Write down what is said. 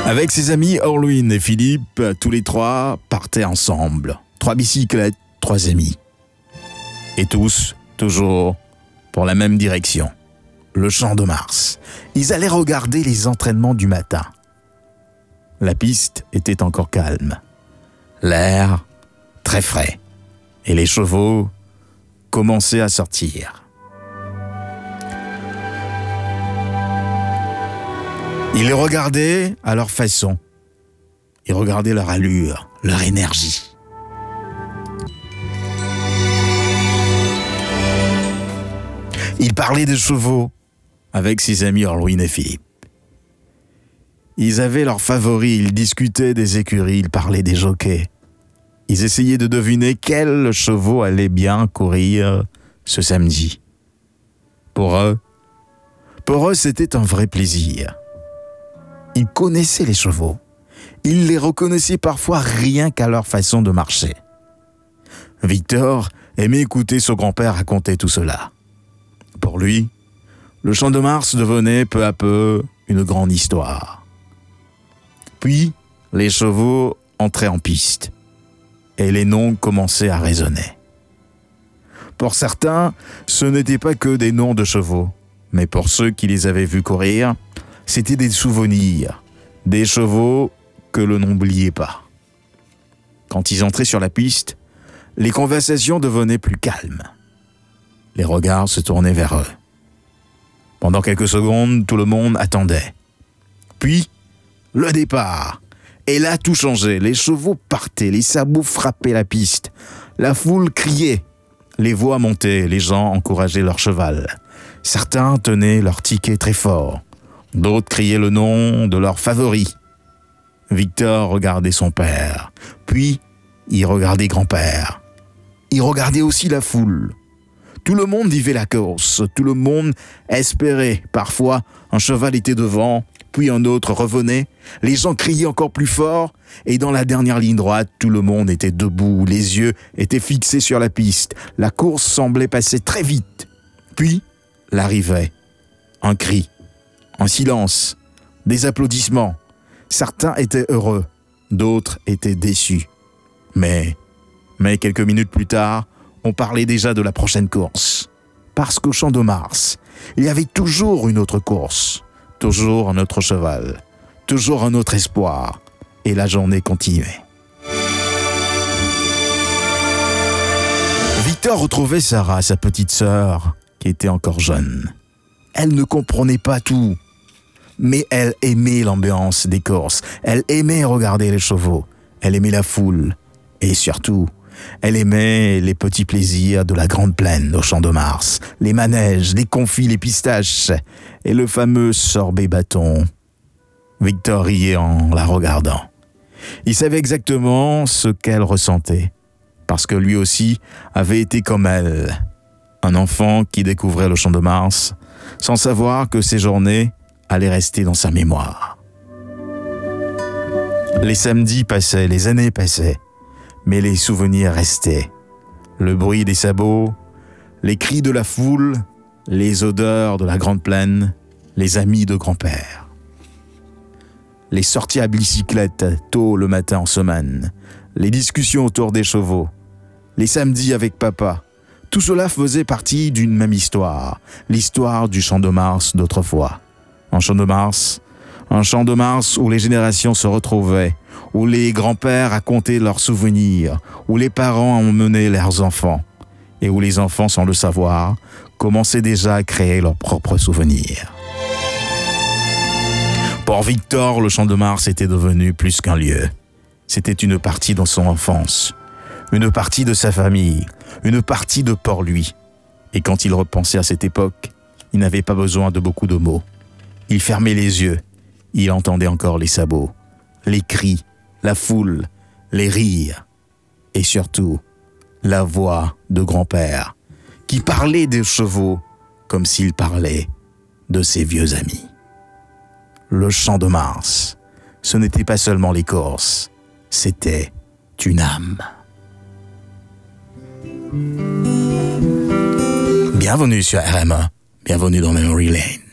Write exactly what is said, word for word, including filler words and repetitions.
Avec ses amis Orlouine et Philippe, tous les trois partaient ensemble. Trois bicyclettes, trois amis. Et tous, toujours, pour la même direction. Le Champ de Mars. Ils allaient regarder les entraînements du matin. La piste était encore calme. L'air très frais. Et les chevaux commençaient à sortir. Ils les regardaient à leur façon. Ils regardaient leur allure, leur énergie. Ils parlaient des chevaux avec ses amis Orlouine et Philippe. Ils avaient leurs favoris, ils discutaient des écuries, ils parlaient des jockeys. Ils essayaient de deviner quel chevaux allait bien courir ce samedi. Pour eux, pour eux, c'était un vrai plaisir. Ils connaissaient les chevaux. Ils les reconnaissaient parfois rien qu'à leur façon de marcher. Victor aimait écouter son grand-père raconter tout cela. Pour lui, le Champ de Mars devenait peu à peu une grande histoire. Puis, les chevaux entraient en piste et les noms commençaient à résonner. Pour certains, ce n'étaient pas que des noms de chevaux, mais pour ceux qui les avaient vus courir, c'était des souvenirs, des chevaux que l'on n'oubliait pas. Quand ils entraient sur la piste, les conversations devenaient plus calmes. Les regards se tournaient vers eux. Pendant quelques secondes, tout le monde attendait. Puis, le départ. Et là, tout changeait. Les chevaux partaient, les sabots frappaient la piste. La foule criait. Les voix montaient, les gens encourageaient leur cheval. Certains tenaient leur ticket très fort. D'autres criaient le nom de leur favori. Victor regardait son père. Puis, il regardait grand-père. Il regardait aussi la foule. Tout le monde vivait la course. Tout le monde espérait. Parfois, un cheval était devant, puis un autre revenait. Les gens criaient encore plus fort. Et dans la dernière ligne droite, tout le monde était debout. Les yeux étaient fixés sur la piste. La course semblait passer très vite. Puis, l'arrivée. Un cri. Un silence, des applaudissements. Certains étaient heureux, d'autres étaient déçus. Mais, mais quelques minutes plus tard, on parlait déjà de la prochaine course. Parce qu'au Champ de Mars, il y avait toujours une autre course, toujours un autre cheval, toujours un autre espoir. Et la journée continuait. Victor retrouvait Sarah, sa petite sœur, qui était encore jeune. Elle ne comprenait pas tout. Mais elle aimait l'ambiance des courses, elle aimait regarder les chevaux, elle aimait la foule, et surtout, elle aimait les petits plaisirs de la grande plaine au Champ de Mars, les manèges, les confits, les pistaches, et le fameux sorbet bâton. Victor riait en la regardant. Il savait exactement ce qu'elle ressentait, parce que lui aussi avait été comme elle, un enfant qui découvrait le Champ de Mars, sans savoir que ses journées allait rester dans sa mémoire. Les samedis passaient, les années passaient, mais les souvenirs restaient. Le bruit des sabots, les cris de la foule, les odeurs de la grande plaine, les amis de grand-père. Les sorties à bicyclette tôt le matin en semaine, les discussions autour des chevaux, les samedis avec papa, tout cela faisait partie d'une même histoire, l'histoire du Champ de Mars d'autrefois. Un Champ de Mars, un Champ de Mars où les générations se retrouvaient, où les grands-pères racontaient leurs souvenirs, où les parents emmenaient leurs enfants, et où les enfants, sans le savoir, commençaient déjà à créer leurs propres souvenirs. Pour Victor, le Champ de Mars était devenu plus qu'un lieu. C'était une partie de son enfance, une partie de sa famille, une partie de Port-Louis. Et quand il repensait à cette époque, il n'avait pas besoin de beaucoup de mots. Il fermait les yeux, il entendait encore les sabots, les cris, la foule, les rires, et surtout, la voix de grand-père, qui parlait des chevaux comme s'il parlait de ses vieux amis. Le Champ de Mars, ce n'était pas seulement les courses, c'était une âme. Bienvenue sur R M A, bienvenue dans Memory Lane.